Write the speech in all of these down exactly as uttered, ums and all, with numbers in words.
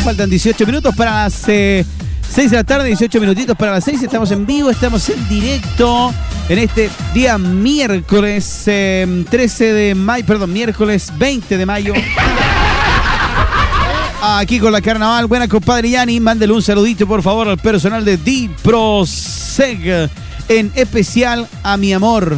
faltan dieciocho minutos para las eh, seis de la tarde, dieciocho minutitos para las seis. Estamos en vivo, estamos en directo en este día miércoles eh, trece de mayo, perdón, miércoles veinte de mayo. Aquí con la carnaval. Buena, compadre Yanni. Mándele un saludito, por favor, al personal de Diproseg. En especial a mi amor,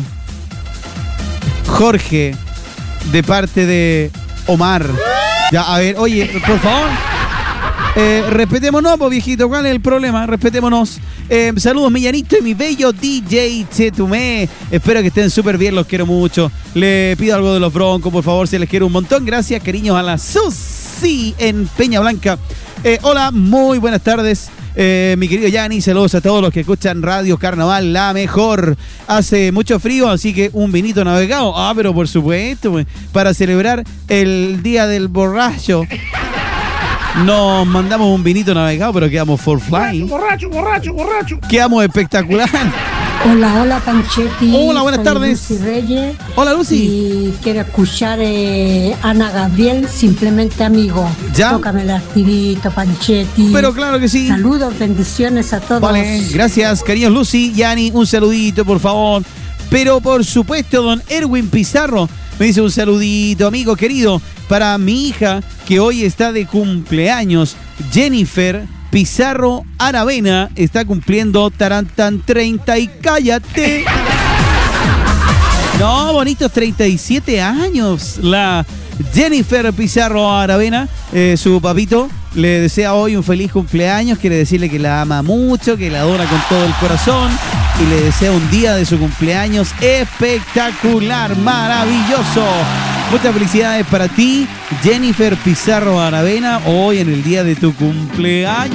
Jorge, de parte de Omar. Ya, a ver, oye, por favor, eh, respetémonos, pues, viejito. ¿Cuál es el problema? Respetémonos. Eh, saludos, mi Llanito y mi bello D J Chetumé. Espero que estén súper bien, los quiero mucho. Le pido algo de los Broncos, por favor, si les quiero un montón. Gracias, cariños a la Susi en Peña Blanca. Eh, hola, muy buenas tardes. Eh, mi querido Yanni, saludos a todos los que escuchan Radio Carnaval, la mejor. Hace mucho frío, así que un vinito navegado. Ah, pero por supuesto, para celebrar el Día del Borracho, nos mandamos un vinito navegado, pero quedamos for flying. Borracho, borracho, borracho. Quedamos espectacular. Hola, hola, Panchetti. Hola, buenas tardes. Lucy Reyes. Hola, Lucy. Y quiero escuchar eh, Ana Gabriel, Simplemente Amigo. ¿Ya? Tócame el activito, Panchetti. Pero claro que sí. Saludos, bendiciones a todos. Vale, gracias, cariños Lucy. Yanni, un saludito, por favor. Pero por supuesto, don Erwin Pizarro me dice un saludito, amigo querido, para mi hija que hoy está de cumpleaños, Jennifer Pizarro Aravena. Está cumpliendo tarantan treinta y cállate. No, bonitos treinta y siete años. La Jennifer Pizarro Aravena, eh, su papito, le desea hoy un feliz cumpleaños. Quiere decirle que la ama mucho, que la adora con todo el corazón. Y le desea un día de su cumpleaños espectacular, maravilloso. Muchas felicidades para ti, Jennifer Pizarro Aravena, hoy en el día de tu cumpleaños.